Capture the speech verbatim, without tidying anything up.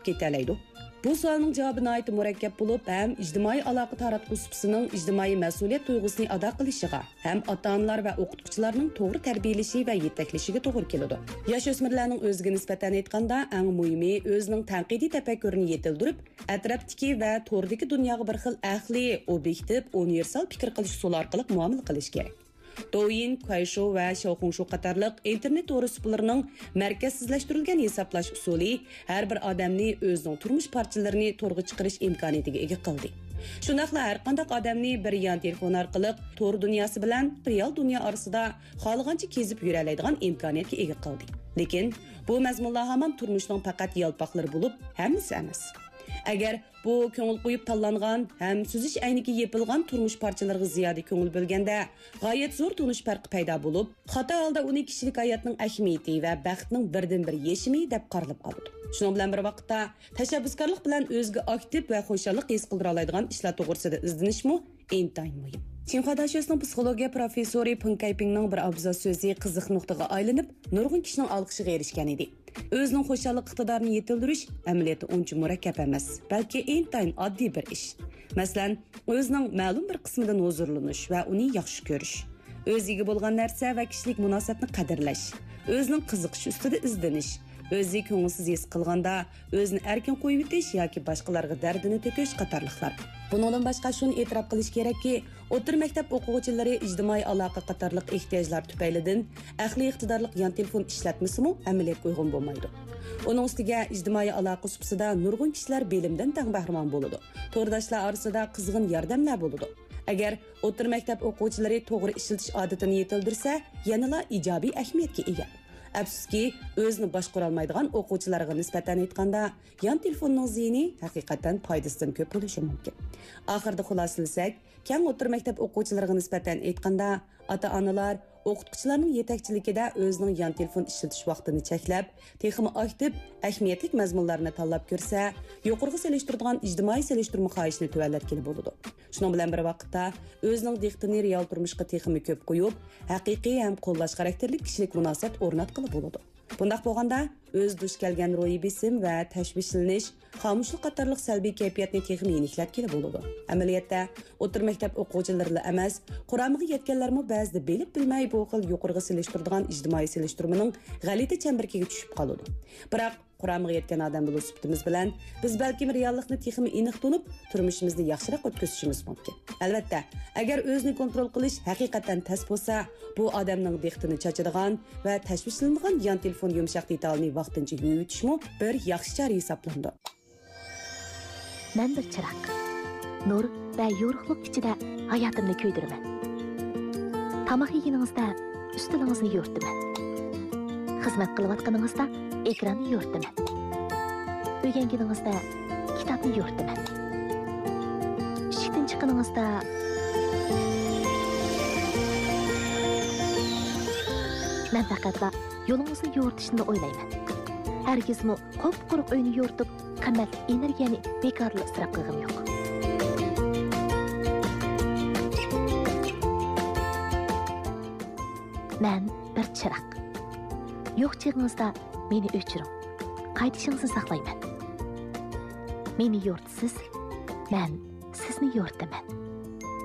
ketalaydi. Bu savolning javobi nihoyat murakkab bo'lib, ham ijtimoiy aloqa taratquchi sifatisining ijtimoiy mas'uliyat tuyg'usini ado qilishiga, ham ota-onalar va o'qituvchilarning to'g'ri tarbiyalashi va yetaklashiga to'g'ri keladi. Yosh o'smirlarning o'ziga nisbatan aytganda, eng muhimi o'zining tanqidiy tafakkurini yetildirib, atrofdagi va to'g'ridagi dunyoga bir xil aqli, obyektiv, universal fikr qilish usuli orqali muomala qilish kerak. Douyin, Kuaishou va Xiaohongshu qatorliq internet to'g'ri usullarining markazsizlashtirilgan hisoblash usuli har bir odamni o'zining turmush parchalarini to'g'ri chiqarish imkoniyatiga ega qildi. Shundaqla har qanday odamni bir yon telefon orqali to'g'ri dunyosi bilan real dunyo orasida xohlagancha kezib yura oladigan imkoniyatga ega qildi. Lekin bu mazmunlar hamon turmushning faqat yalpoqlari bo'lib, hammasi emas. Agar bu ko'ngil qo'yib tanlangan ham suzish ayniga yepilgan turmush parchalariga ziyoda ko'ngil bo'lganda, g'oyat zo'r tunish farqi paydo bo'lib, xato holda uni kishilik hayotning ahamiyati va baxtning birdan-bir yeshimi deb qaralib qoladi. Shuning bilan bir vaqtda tashabbuskorlik bilan o'ziga aktiv va xo'shallik his qildira oladigan ishlar to'g'risida izlanishmi intayin muhim. Tsinghua Dashesining psixologiya professori Peng Kaipingning bir abzal so'zi qiziq nuqtaga aylanib, nurg'un kishining olqishiga erishgan edi. O'zining xo'shalik iqtidorini yetildirish amaliyoti uncha murakkab emas, balki intayin oddiy bir ish. Masalan, o'zining ma'lum bir qismidan huzurlanish va uni yaxshi ko'rish, o'ziga bo'lgan narsa va kishilik munosabatni qadrlash, o'zining qiziqishi ustida izlanish, o'zi ko'ngilsiz his qilganda o'zini erkin qo'yib o'tish yoki boshqalarga dardini to'kish qatorliqlar. Bundan boshqa shuni e'tirof qilish kerakki, o'rta maktab o'quvchilari ijtimoiy aloqa qatorliq ehtiyojlar tufaylidan aqliy iqtidorli yon telefon ishlatmasimi amaliyotga uyg'un bo'lmaydi. Uning ustiga ijtimoiy aloqa suhbatida nurg'un kishilar bilimdan tang bahramon bo'ladi. To'rdoshlar orasida qizg'in yordamlar bo'ladi. Agar o'rta maktab o'quvchilari to'g'ri ishlatish odatini yetildirsa, yanada ijobiy ahamiyatga ega. Afsuski, o'zini boshqara olmaydigan o'quvchilarga nisbatan aytganda, yon telefonning ziyni haqiqatan foydasidan ko'p bo'lishi mumkin. Oxirida xulosalasak, keng o'rta maktab o'quvchilariga nisbatan aytganda, ota-onalar o'qituvchilarning yetakchiligida o'zining yon telefon ishlatish vaqtini cheklab, texmi aktiv, ahamiyatli mazmunlarni tanlab ko'rsa, yuqorgi selishtiradigan ijtimoiy selishtirma xohishini tuvallatgan bo'ladi. Shuning bilan bir vaqtda o'zining diqqatini real turmushga texmi ko'p qo'yib, haqiqiy ham qo'llash xarakterli kishilik munosabat o'rnatqili bo'ladi. Bundaq bo'lganda, o'z duch kelgan ro'yi besim va tashvishlanish, xomushlik qatorliq salbiy kayfiyatni texmi yeniklab kelib bo'ladi. Amaliyotda o'rta maktab o'quvchilari emas, quramiga yetganlarmi ba'zida bilib bilmay bu xil yuqorgi selishtiradigan ijtimoiy selishtirmaning g'alati chambarkiga tushib qoladi. Biroq quramiga yetgan odam bo'lib sifatimiz bilan biz balki reallikni texmi aniq tunib, turmushimizni yaxshiroq o'tkazishimiz mumkin. Albatta, agar o'zini kontrol qilish haqiqatan tas bo'lsa, bu odamning diqqatini chachadigan va tashvishlanadigan yon telefon yumshoq detalni vaqtincha yuvitishmi bir yaxshi chora hisoblanadi. Men bir chiroq, nur va yorug'lik ichida hayotimni ko'ydiraman. Tamoq yeganingizda ustilingizni yo'rtaman. Xizmat qilayotganingizda ekranni yo'rtaman. O'rganganingizda kitobni yo'rtaman. Ishdan chiqqaningizda men faqatla yo'lingizni yo'rtishni o'ylayman. Hargizmi qop-quruq uyni yo'rtib, qimmat energiyani bekorli isrof qilgim yo'q. Men bir chiroq. Yo'q chig'ingizda meni o'chiring. Qaytishingizni saqlayman. Meni yo'rtisiz, men sizni yo'rtaman.